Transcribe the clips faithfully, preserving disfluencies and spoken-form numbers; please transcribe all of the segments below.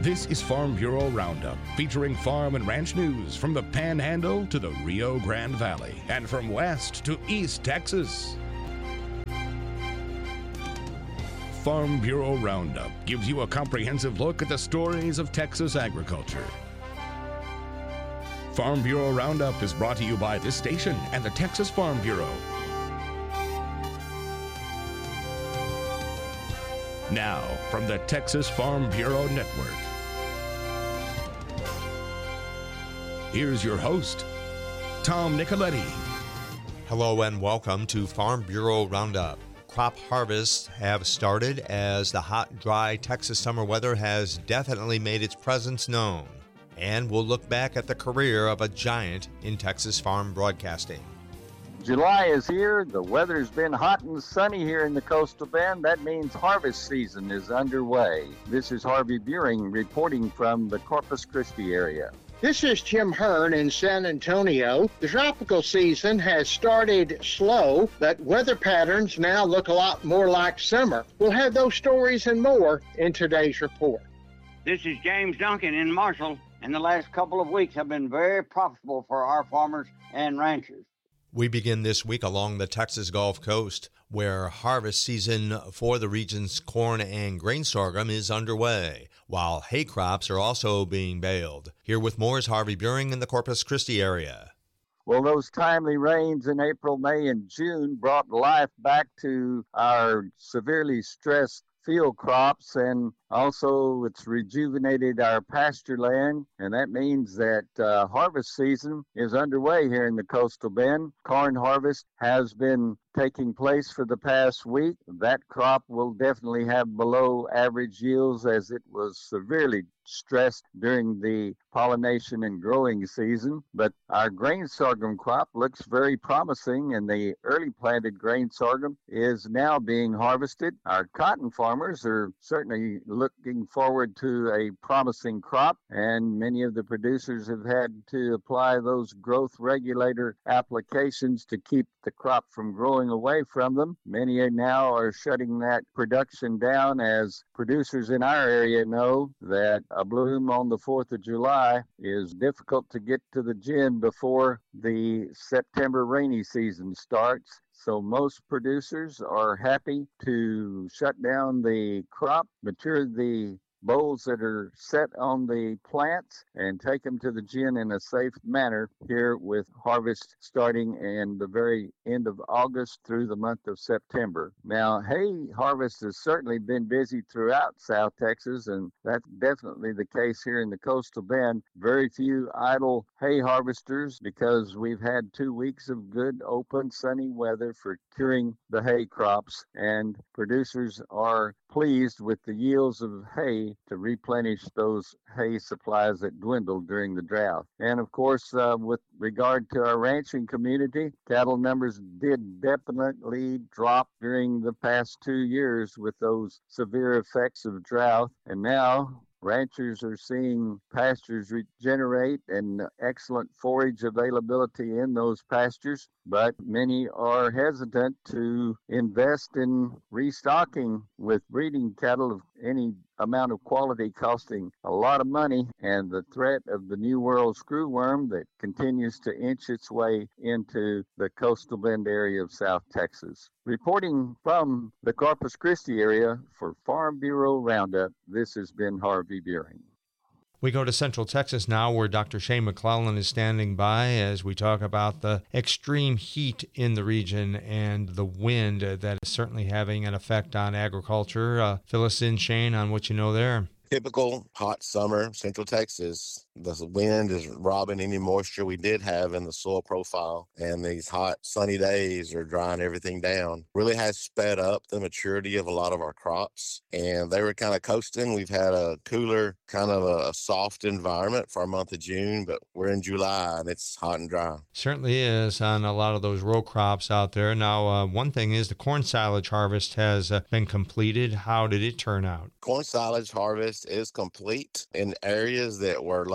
This is Farm Bureau Roundup, featuring farm and ranch news from the Panhandle to the Rio Grande Valley and from West to East Texas. Farm Bureau Roundup gives you a comprehensive look at the stories of Texas agriculture. Farm Bureau Roundup is brought to you by this station and the Texas Farm Bureau. Now, from the Texas Farm Bureau Network, here's your host, Tom Nicoletti. Hello and welcome to Farm Bureau Roundup. Crop harvests have started as the hot, dry Texas summer weather has definitely made its presence known. And we'll look back at the career of a giant in Texas farm broadcasting. July is here. The weather's been hot and sunny here in the Coastal Bend. That means harvest season is underway. This is Harvey Buehring reporting from the Corpus Christi area. This is Jim Hearn in San Antonio. The tropical season has started slow, but weather patterns now look a lot more like summer. We'll have those stories and more in today's report. This is James Duncan in Marshall, and the last couple of weeks have been very profitable for our farmers and ranchers. We begin this week along the Texas Gulf Coast, where harvest season for the region's corn and grain sorghum is underway, while hay crops are also being baled. Here with more is Harvey Buehring in the Corpus Christi area. Well, those timely rains in April, May, and June brought life back to our severely stressed field crops, and also it's rejuvenated our pasture land, and that means that uh, harvest season is underway here in the Coastal Bend. Corn harvest has been taking place for the past week. That crop will definitely have below average yields as it was severely stressed during the pollination and growing season. But our grain sorghum crop looks very promising, and the early planted grain sorghum is now being harvested. Our cotton farmers are certainly looking forward to a promising crop, and many of the producers have had to apply those growth regulator applications to keep the crop from growing away from them. Many now are shutting that production down, as producers in our area know that a bloom on the fourth of July is difficult to get to the gin before the September rainy season starts. So most producers are happy to shut down the crop, mature the bolls that are set on the plants, and take them to the gin in a safe manner here, with harvest starting in the very end of August through the month of September. Now, hay harvest has certainly been busy throughout South Texas, and that's definitely the case here in the Coastal Bend. Very few idle hay harvesters, because we've had two weeks of good, open, sunny weather for curing the hay crops, and producers are pleased with the yields of hay to replenish those hay supplies that dwindled during the drought. And of course, uh, with regard to our ranching community, cattle numbers did definitely drop during the past two years with those severe effects of drought. And now ranchers are seeing pastures regenerate and excellent forage availability in those pastures, but many are hesitant to invest in restocking with breeding cattle of any amount of quality costing a lot of money, and the threat of the New World screwworm that continues to inch its way into the Coastal Bend area of South Texas. Reporting from the Corpus Christi area for Farm Bureau Roundup, this has been Harvey Buehring. We go to Central Texas now, where Doctor Shane McClellan is standing by as we talk about the extreme heat in the region and the wind that is certainly having an effect on agriculture. Uh, fill us in, Shane, on what you know there. Typical hot summer, Central Texas. The wind is robbing any moisture we did have in the soil profile, and these hot, sunny days are drying everything down. Really has sped up the maturity of a lot of our crops, and they were kind of coasting. We've had a cooler, kind of a soft environment for our month of June, but we're in July, and it's hot and dry. Certainly is on a lot of those row crops out there. Now, uh, one thing is the corn silage harvest has uh, been completed. How did it turn out? Corn silage harvest is complete in areas that were lucky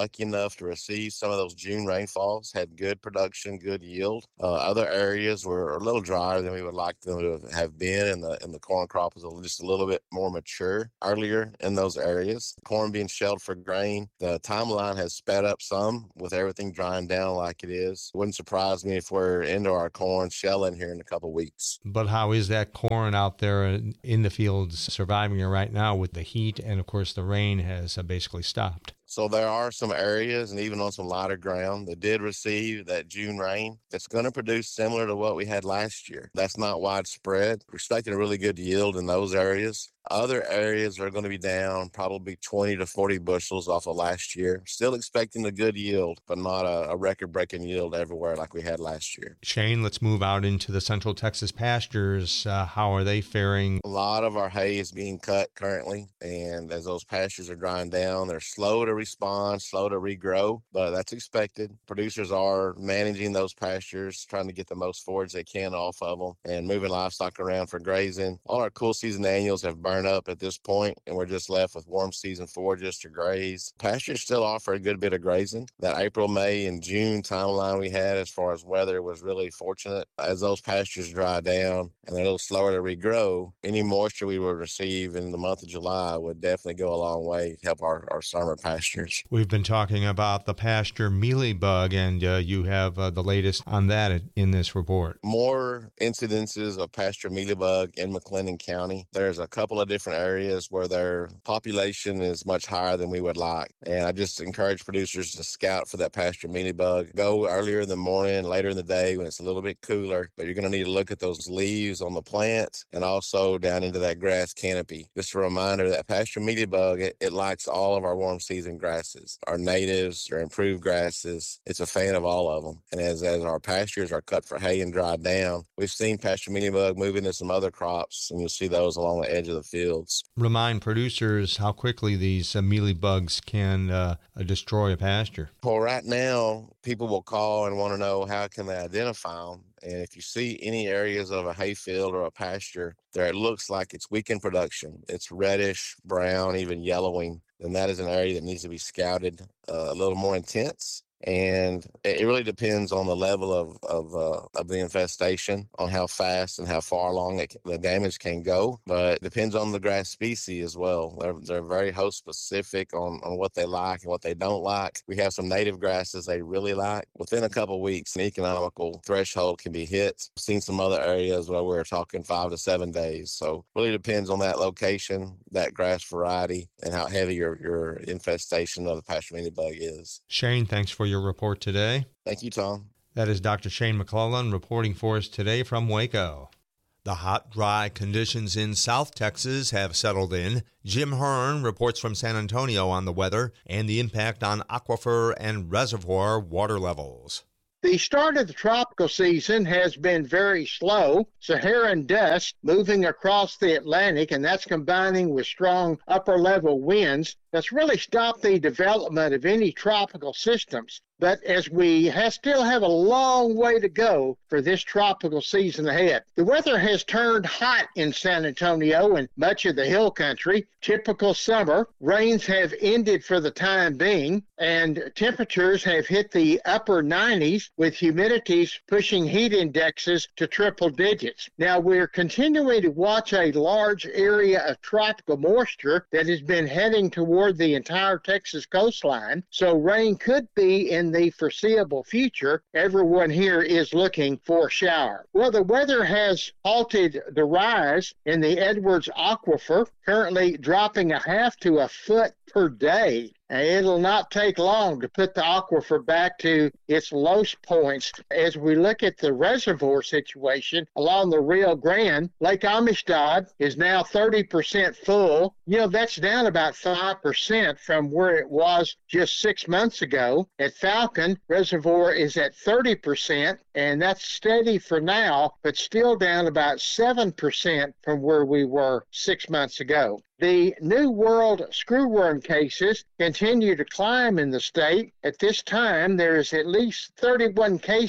lucky enough to receive some of those June rainfalls, had good production, good yield. Uh, other areas were a little drier than we would like them to have been, and the, and the corn crop was just a little bit more mature earlier in those areas. Corn being shelled for grain, the timeline has sped up some with everything drying down like it is. It wouldn't surprise me if we're into our corn shelling here in a couple of weeks. But how is that corn out there in the fields surviving it right now with the heat? And of course, the rain has basically stopped. So there are some areas, and even on some lighter ground, that did receive that June rain that's going to produce similar to what we had last year. That's not widespread. We're expecting a really good yield in those areas. Other areas are going to be down probably twenty to forty bushels off of last year. Still expecting a good yield, but not a, a record-breaking yield everywhere like we had last year. Shane, let's move out into the Central Texas pastures. Uh, how are they faring? A lot of our hay is being cut currently, and as those pastures are drying down, they're slow to respond, slow to regrow, but that's expected. Producers are managing those pastures, trying to get the most forage they can off of them, and moving livestock around for grazing. All our cool season annuals have burned up at this point, and we're just left with warm season forages to graze. Pastures still offer a good bit of grazing. That April, May, and June timeline we had as far as weather was really fortunate. As those pastures dry down and they're a little slower to regrow, any moisture we would receive in the month of July would definitely go a long way to help our, our summer pastures. We've been talking about the pasture mealybug, and uh, you have uh, the latest on that in this report. More incidences of pasture mealybug in McLennan County. There's a couple of different areas where their population is much higher than we would like. And I just encourage producers to scout for that pasture mealybug. Go earlier in the morning, later in the day when it's a little bit cooler, but you're going to need to look at those leaves on the plant and also down into that grass canopy. Just a reminder that pasture mealybug, it, it likes all of our warm season grasses, our natives, our improved grasses. It's a fan of all of them. And as, as our pastures are cut for hay and dried down, we've seen pasture mealybug move into some other crops, and you'll see those along the edge of the fields. Remind producers how quickly these uh, mealybugs can uh, destroy a pasture. Well, right now, people will call and want to know how can they identify them. And if you see any areas of a hayfield or a pasture there, it looks like it's weak in production. It's reddish, brown, even yellowing. Then that is an area that needs to be scouted uh, a little more intense. And it really depends on the level of of, uh, of the infestation, on how fast and how far along it, the damage can go. But it depends on the grass species as well. They're, they're very host specific on, on what they like and what they don't like. We have some native grasses they really like. Within a couple of weeks, an economical threshold can be hit. I've seen some other areas where we're talking five to seven days. So it really depends on that location, that grass variety, and how heavy your, your infestation of the pasture mealybug is. Shane, thanks for your report today. Thank you, Tom. That is Doctor Shane McClellan reporting for us today from Waco. The hot, dry conditions in South Texas have settled in. Jim Hearn reports from San Antonio on the weather and the impact on aquifer and reservoir water levels. The start of the tropical season has been very slow. Saharan dust moving across the Atlantic, and that's combining with strong upper-level winds. That's really stopped the development of any tropical systems. But as we have still have a long way to go for this tropical season ahead. The weather has turned hot in San Antonio and much of the hill country. Typical summer. Rains have ended for the time being, and temperatures have hit the upper nineties with humidities pushing heat indexes to triple digits. Now, we're continuing to watch a large area of tropical moisture that has been heading toward the entire Texas coastline, so rain could be in the foreseeable future. Everyone here is looking for a shower. Well, the weather has halted the rise in the Edwards Aquifer, currently dropping a half to a foot per day. And it'll not take long to put the aquifer back to its lowest points. As we look at the reservoir situation along the Rio Grande, Lake Amistad is now thirty percent full. You know, that's down about five percent from where it was just six months ago. At Falcon, reservoir is at thirty percent, and that's steady for now, but still down about seven percent from where we were six months ago. The New World screwworm cases continue to climb in the state. At this time, there is at least thirty-one cases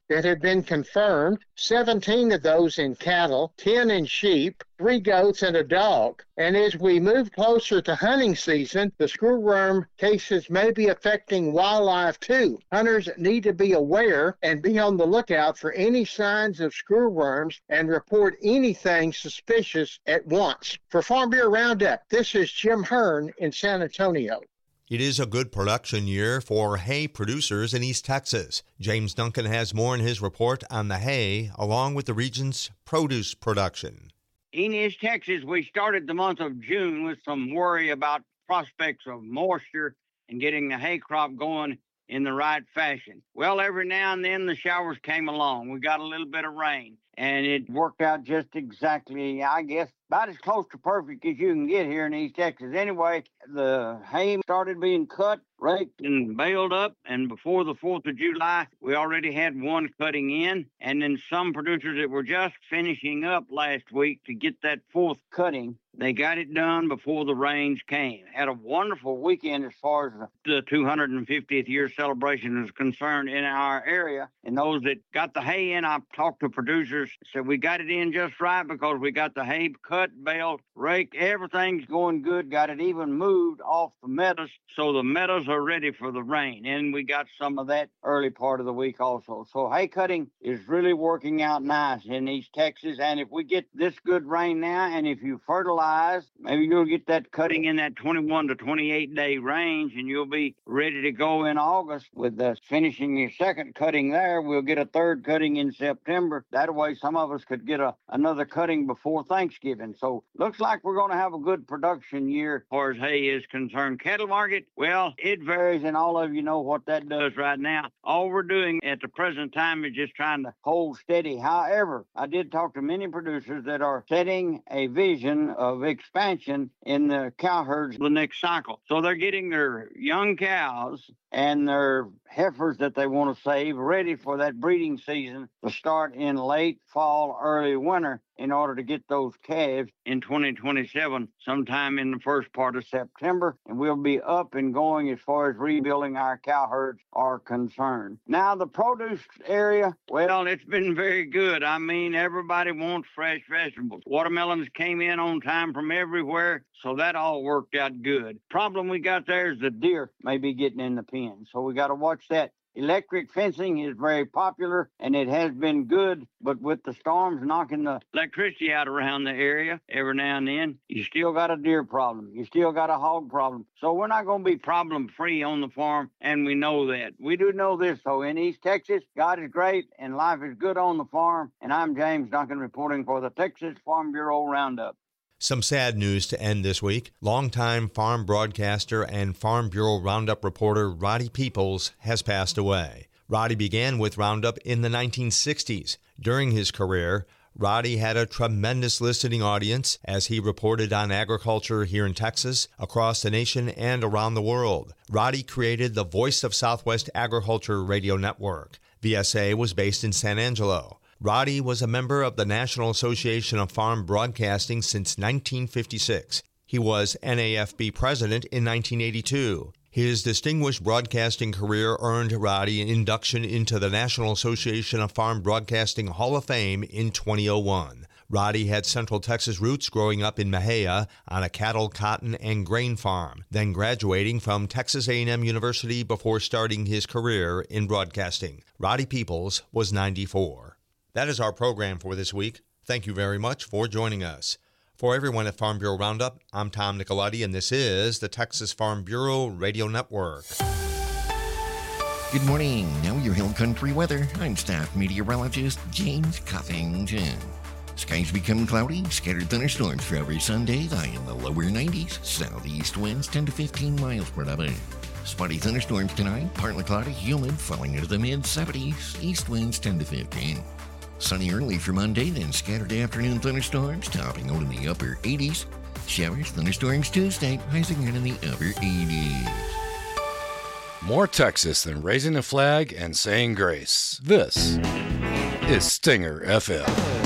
that have been confirmed, seventeen of those in cattle, ten in sheep, three goats, and a dog. And as we move closer to hunting season, the screwworm cases may be affecting wildlife too. Hunters need to be aware and be on the lookout for any signs of screwworms and report anything suspicious at once. For Farm Bureau Roundup, this is Jim Hearn in San Antonio. It is a good production year for hay producers in East Texas. James Duncan has more in his report on the hay, along with the region's produce production. In East Texas, we started the month of June with some worry about prospects of moisture and getting the hay crop going in the right fashion. Well, every now and then the showers came along. We got a little bit of rain, and it worked out just exactly, I guess, about as close to perfect as you can get here in East Texas. Anyway, the hay started being cut, raked, and baled up, and before the fourth of July, we already had one cutting in, and then some producers that were just finishing up last week to get that fourth cutting, they got it done before the rains came. Had a wonderful weekend as far as the two hundred fiftieth year celebration is concerned in our area, and those that got the hay in, I talked to producers, said we got it in just right because we got the hay cut, baled, raked, everything's going good, got it even moved off the meadows, so the meadows are ready for the rain, and we got some of that early part of the week also. So hay cutting is really working out nice in East Texas, and if we get this good rain now, and if you fertilize, maybe you'll get that cutting in that twenty-one to twenty-eight day range, and you'll be ready to go in August with the finishing your second cutting there. We'll get a third cutting in September. That way some of us could get a another cutting before Thanksgiving. So looks like we're going to have a good production year as far as hay is concerned. Cattle market, well, it varies, and all of you know what that does right now. All we're doing at the present time is just trying to hold steady. However, I did talk to many producers that are setting a vision of expansion in the cow herds the next cycle. So they're getting their young cows and their heifers that they want to save ready for that breeding season to start in late fall, early winter, in order to get those calves in twenty twenty-seven, sometime in the first part of September, and we'll be up and going as far as rebuilding our cow herds are concerned. Now, the produce area, well, it's been very good. I mean, everybody wants fresh vegetables. Watermelons came in on time from everywhere, so that all worked out good. Problem we got there is the deer may be getting in the pen, so we got to watch that. Electric fencing is very popular, and it has been good, but with the storms knocking the electricity out around the area every now and then, you still got a deer problem. You still got a hog problem. So we're not going to be problem-free on the farm, and we know that. We do know this, though. In East Texas, God is great, and life is good on the farm, and I'm James Duncan reporting for the Texas Farm Bureau Roundup. Some sad news to end this week. Longtime farm broadcaster and Farm Bureau Roundup reporter Roddy Peoples has passed away. Roddy began with Roundup in the nineteen sixties. During his career, Roddy had a tremendous listening audience as he reported on agriculture here in Texas, across the nation, and around the world. Roddy created the Voice of Southwest Agriculture Radio Network. V S A was based in San Angelo. Roddy was a member of the National Association of Farm Broadcasting since nineteen fifty-six. He was N A F B president in nineteen eighty-two. His distinguished broadcasting career earned Roddy an induction into the National Association of Farm Broadcasting Hall of Fame in two thousand one. Roddy had Central Texas roots growing up in Mexia on a cattle, cotton, and grain farm, then graduating from Texas A and M University before starting his career in broadcasting. Roddy Peoples was ninety-four. That is our program for this week. Thank you very much for joining us. For everyone at Farm Bureau Roundup, I'm Tom Nicoletti, and this is the Texas Farm Bureau Radio Network. Good morning. Now your Hill Country weather. I'm staff meteorologist James Cuffington. Skies become cloudy, scattered thunderstorms for every Sunday, high in the lower nineties. Southeast winds ten to fifteen miles per hour. Spotty thunderstorms tonight, partly cloudy, humid, falling into the mid seventies. East winds ten to fifteen. Sunny early for Monday, then scattered afternoon thunderstorms, topping out in the upper eighties. Showers, thunderstorms Tuesday, rising in the upper eighties. More Texas than raising a flag and saying grace. This is Stinger F M.